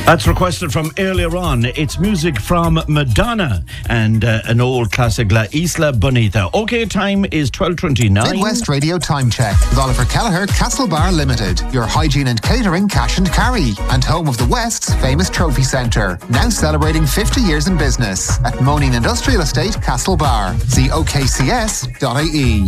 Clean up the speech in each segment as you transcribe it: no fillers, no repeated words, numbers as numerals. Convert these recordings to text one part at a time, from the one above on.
That's requested from earlier on. It's music from Madonna and an old classic, La Isla Bonita. OK, time is 12:29. Midwest Radio Time Check with Oliver Kelleher, Castlebar Limited. Your hygiene and catering cash and carry. And home of the West's famous trophy centre. Now celebrating 50 years in business at Moaning Industrial Estate, Castlebar. See okcs.ie.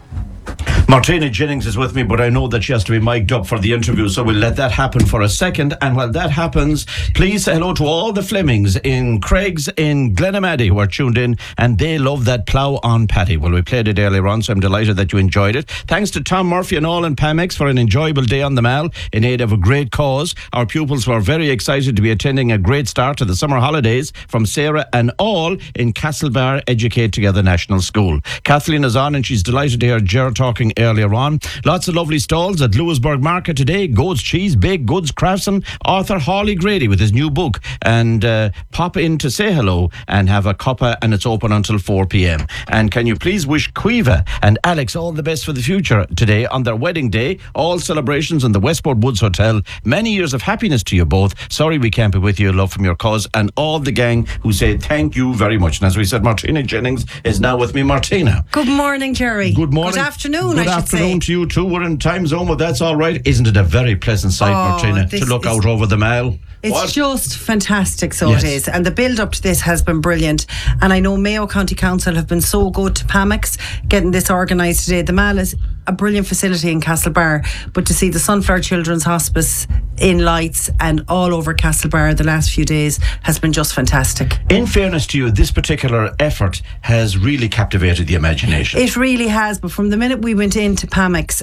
Martina Jennings is with me, but I know that she has to be mic'd up for the interview, so we'll let that happen for a second. And while that happens, please say hello to all the Flemings in Craig's in Glenamaddy who are tuned in, and they love that plough on Paddy. Well, we played it earlier on, so I'm delighted that you enjoyed it. Thanks to Tom Murphy and all in Pamex for an enjoyable day on the Mall in aid of a great cause. Our pupils were very excited to be attending a great start to the summer holidays from Sarah and all in Castlebar Educate Together National School. Kathleen is on and she's delighted to hear Ger talking earlier on. Lots of lovely stalls at Lewisburg Market today. Goat's cheese, baked goods, craftsman, author Hawley Grady with his new book. And pop in to say hello and have a cuppa, and it's open until 4 p.m. And can you please wish Quiva and Alex all the best for the future today on their wedding day. All celebrations in the Westport Woods Hotel. Many years of happiness to you both. Sorry we can't be with you. Love from your cause and all the gang who say thank you very much. And as we said, Martina Jennings is now with me. Martina. Good morning, Jerry. Good morning. Good afternoon, Good afternoon to you too. We're in time zone, but that's all right. Isn't it a very pleasant sight, Martina, to look out over the Mall? It's just fantastic, so it is. And the build up to this has been brilliant. And I know Mayo County Council have been so good to Pamex getting this organised today. The Mall is a brilliant facility in Castlebar, but to see the Sunflower Children's Hospice in lights and all over Castlebar the last few days has been just fantastic. In fairness to you, this particular effort has really captivated the imagination. It really has, but from the minute we went into Pamex,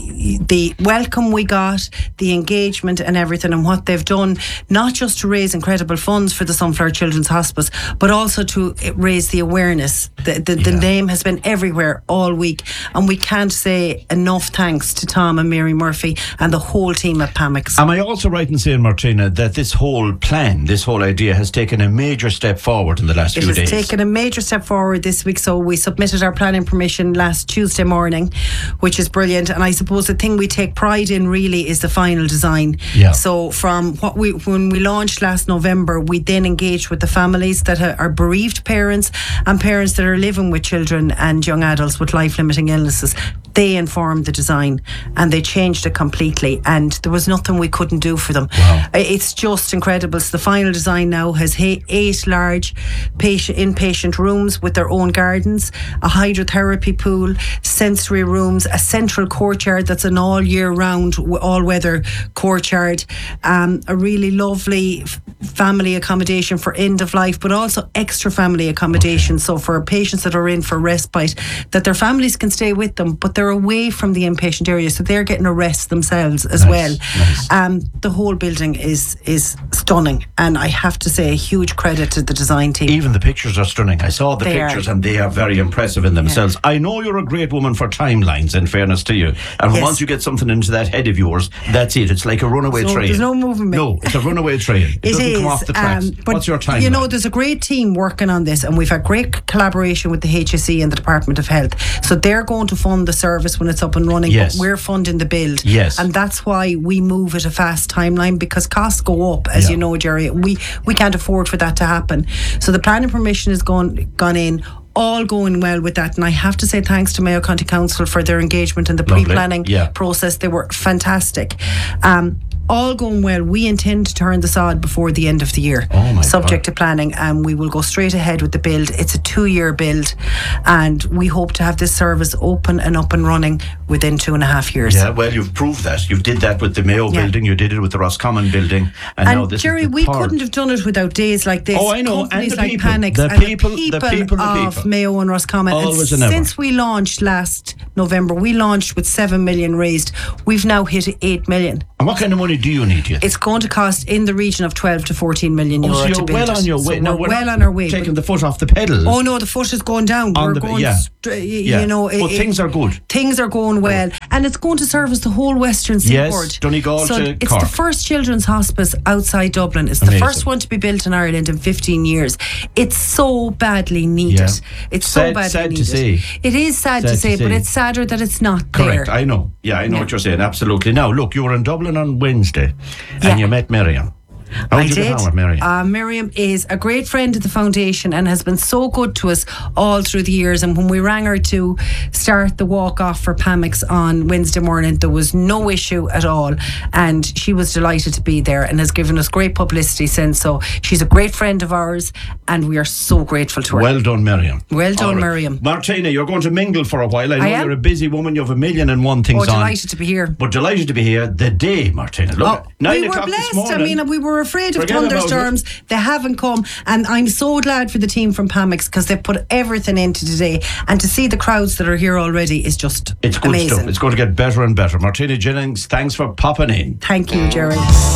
the welcome we got, the engagement and everything, and what they've done, not just to raise incredible funds for the Sunflower Children's Hospice, but also to raise the awareness. The name has been everywhere all week, and we can't say enough thanks to Tom and Mary Murphy and the whole team at Pamex. Am I also right in saying, Martina, that this whole plan, this whole idea has taken a major step forward in the last few days? It has taken a major step forward this week, so we submitted our planning permission last Tuesday morning, which is brilliant. And I suppose the thing we take pride in really is the final design. Yeah. So from when we launched last November, we then engaged with the families that are bereaved parents and parents that are living with children and young adults with life-limiting illnesses. They informed the design and they changed it completely, and there was nothing we couldn't do for them. Wow. It's just incredible. So the final design now has 8 large inpatient rooms with their own gardens, a hydrotherapy pool, sensory rooms, a central courtyard that's an all year round all weather courtyard, a really lovely family accommodation for end of life, but also extra family accommodation. Okay. So for patients that are in for respite, that their families can stay with them, but they're away from the inpatient area, so they're getting a rest themselves as well. Nice. The whole building is stunning, and I have to say a huge credit to the design team. Even the pictures are stunning. I saw the pictures and they are very impressive in themselves. Yeah. I know you're a great woman for timelines, in fairness to you, and once you get something into that head of yours, that's it. It's like a runaway train. There's no moving. No, it's a runaway train. It doesn't come off the tracks. But what's your timeline? You know, there's a great team working on this, and we've had great collaboration with the HSE and the Department of Health. So they're going to fund the service when it's up and running, but we're funding the build. Yes. And that's why we move at a fast timeline, because costs go up, as you know, Jerry. We can't afford for that to happen. So the planning permission has gone in, all going well with that, and I have to say thanks to Mayo County Council for their engagement in the pre-planning process. They were fantastic. All going well. We intend to turn the sod before the end of the year, subject to planning, and we will go straight ahead with the build. It's a 2-year build, and we hope to have this service open and up and running within 2.5 years. Yeah, well, you've proved that. You did that with the Mayo building, you did it with the Roscommon building, and now this Jerry, is we couldn't have done it without days like this. Oh, I know. Companies and the like people, Panex the people of Mayo and Roscommon. Always and and since we launched last November, we launched with 7 million raised. We've now hit 8 million. And what kind of money do you need? It's going to cost in the region of 12 to 14 million euro so to build well it. On your way. So no, we're well on our way. Taking the foot off the pedal. Oh no, the foot is going down. We're going you know, but things are good. Things are going well, and it's going to service the whole Western Seaboard. Yes, Donegal to Cork. It's the first children's hospice outside Dublin. It's the first one to be built in Ireland in 15 years. It's so badly needed. It's so badly needed. To say. It is sad to say, but it's sadder that it's not Correct, there. I know. Yeah, I know what you're saying. Absolutely. Now, look, you were in Dublin on Wednesday, and you met Miriam. How did you get on with Miriam? Miriam is a great friend of the foundation and has been so good to us all through the years. And when we rang her to start the walk off for Pamix on Wednesday morning, there was no issue at all. And she was delighted to be there and has given us great publicity since. So she's a great friend of ours and we are so grateful to her. Well done, Miriam. Well done, Miriam. Martina, you're going to mingle for a while. I know am. you're a busy woman. You have 1,001 things on. Delighted to be here. But delighted to be here the day, Martina. Look, 9 we were o'clock this blessed. morning. I mean, we were afraid of Forget about thunderstorms. They haven't come, and I'm so glad for the team from Pamix because they've put everything into today. And to see the crowds that are here already is just It's good amazing. stuff. It's going to get better and better. Martina Jennings, thanks for popping in. Thank you, Jerry.